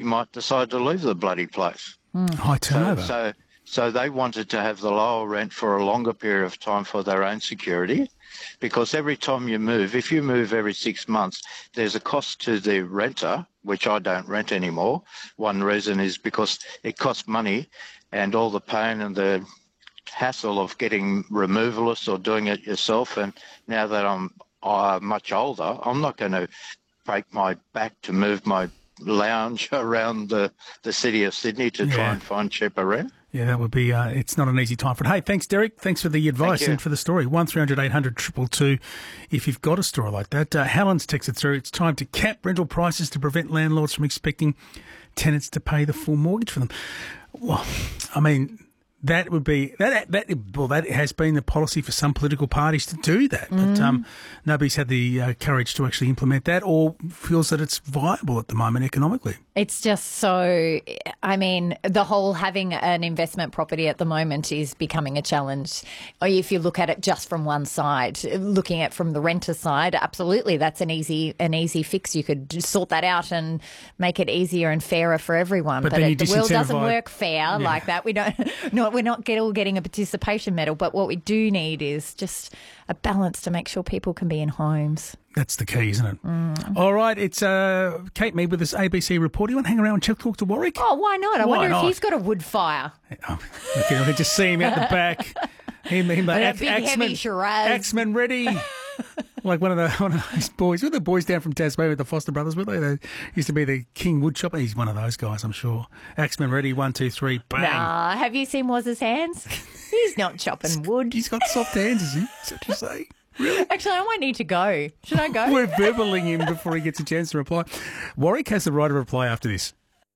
might decide to leave the bloody place. High turnover. So they wanted to have the lower rent for a longer period of time for their own security, because every time you move, if you move every 6 months, there's a cost to the renter, which I don't rent anymore. One reason is because it costs money, and all the pain and the hassle of getting removalists or doing it yourself. And now that I'm much older, I'm not going to break my back to move my lounge around the city of Sydney to try and find cheaper rent. Yeah, that would be, it's not an easy time for it. Hey, thanks, Derek. Thanks for the advice and for the story. 1300 800 222 if you've got a story like that. Helen's texted through, it's time to cap rental prices to prevent landlords from expecting tenants to pay the full mortgage for them. Well, I mean, that would be that has been the policy for some political parties to do that, but nobody's had the courage to actually implement that or feels that it's viable at the moment economically. It's just so, I mean, the whole having an investment property at the moment is becoming a challenge. If you look at it just from one side, looking at it from the renter side, absolutely, that's an easy fix. You could just sort that out and make it easier and fairer for everyone. But the world doesn't work fair like that. We don't. No, we're not all getting a participation medal. But what we do need is just a balance to make sure people can be in homes. That's the key, isn't it? All right, it's Kate Mead with this ABC report. You want to hang around and talk to Warwick? Oh, why not? I wonder if he's got a wood fire. Okay, I can just see him out the back. Him like heavy Shiraz. Axeman ready. Like one of those boys. Were the boys down from Tasmania with the Foster brothers, were they? They used to be the King Woodchopper. He's one of those guys, I'm sure. Axeman ready, 1, 2, 3, bang. Nah, have you seen Waz's hands? He's not chopping wood. He's got soft hands, is he? Is that what you say? Really? Actually, I might need to go. Should I go? We're verballing him before he gets a chance to reply. Warwick has the right to reply after this.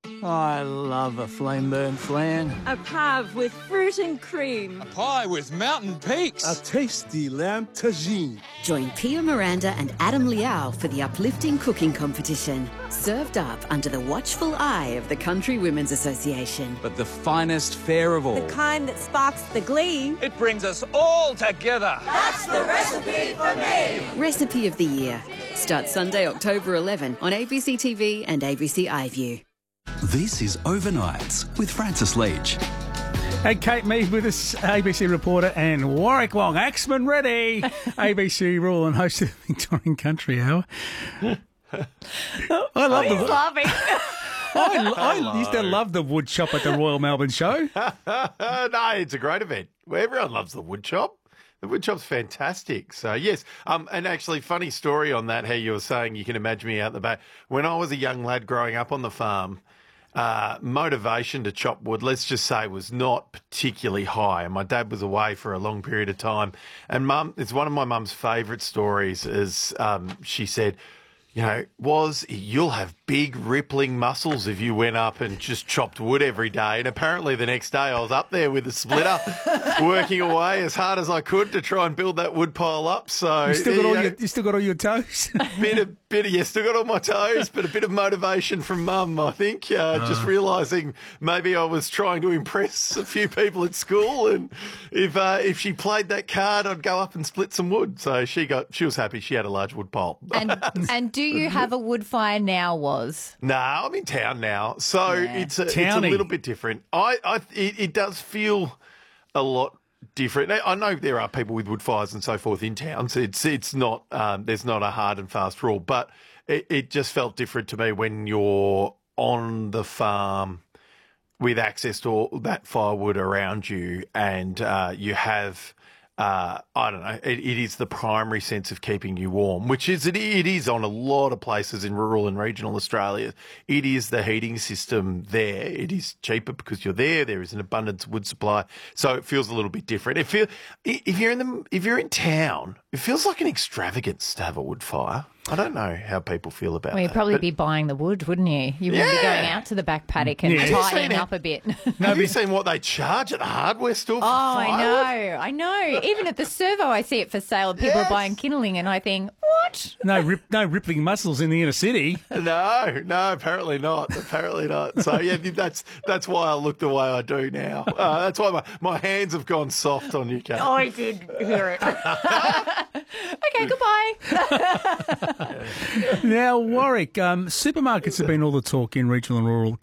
I love a flame-burn flan. A pave with fruit and cream. A pie with mountain peaks. A tasty lamb tagine. Join Pia Miranda and Adam Liao for the uplifting cooking competition. Served up under the watchful eye of the Country Women's Association. But the finest fare of all. The kind that sparks the glee. It brings us all together. That's the recipe for me. Recipe of the Year. Starts Sunday, October 11 on ABC TV and ABC iView. This is Overnights with Francis Leach. Hey, Kate Mead with us, ABC reporter, and Warwick Wong, Axeman ready, ABC rule and host of the Victorian Country Hour. I love He's laughing. I used to love the wood shop at the Royal Melbourne Show. No, it's a great event. Everyone loves the wood shop. The wood shop's fantastic. So, yes. And actually, funny story on that, how you were saying you can imagine me out the back. When I was a young lad growing up on the farm, motivation to chop wood, let's just say, was not particularly high. And my dad was away for a long period of time. And Mum, it's one of my mum's favourite stories is she said, you know, you'll have big rippling muscles if you went up and just chopped wood every day. And apparently the next day I was up there with a splitter working away as hard as I could to try and build that wood pile up. So you still got all your toes? Still got all my toes, but a bit of motivation from Mum, I think. Just realising maybe I was trying to impress a few people at school, and if she played that card, I'd go up and split some wood. So she was happy. She had a large wood pile. And do you have a wood fire now, Was? No, I'm in town now, so it's a little bit different. It does feel a lot different. I know there are people with wood fires and so forth in towns. It's not there's not a hard and fast rule, but it just felt different to me when you're on the farm with access to all that firewood around you, and you have. I don't know. It is the primary sense of keeping you warm, which is it is on a lot of places in rural and regional Australia. It is the heating system there. It is cheaper because you're there. There is an abundance of wood supply, so it feels a little bit different. If you're in town, it feels like an extravagance to have a wood fire. I don't know how people feel about Well, you'd that. probably be buying the wood, wouldn't you? You wouldn't be going out to the back paddock and tidying up a bit. Have you seen what they charge at the hardware store for firewood? I know. Even at the servo, I see it for sale. People are buying kindling, and I think, what? No rippling muscles in the inner city. No, apparently not. Apparently not. So, yeah, that's why I look the way I do now. That's why my hands have gone soft on you, Kate. I did hear it. Okay, goodbye. Now, Warwick, supermarkets have been all the talk in regional and rural